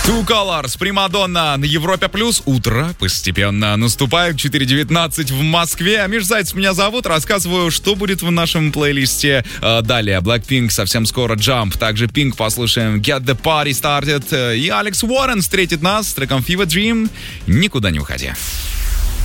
Two Colors, Примадонна на Европе Плюс. Утро постепенно наступает. 4:19 в Москве. Миш Зайцев меня зовут. Рассказываю, что будет в нашем плейлисте. Далее Blackpink, совсем скоро Jump. Также Pink послушаем Get the Party Started. И Алекс Уоррен встретит нас с треком Fever Dream. Никуда не уходи.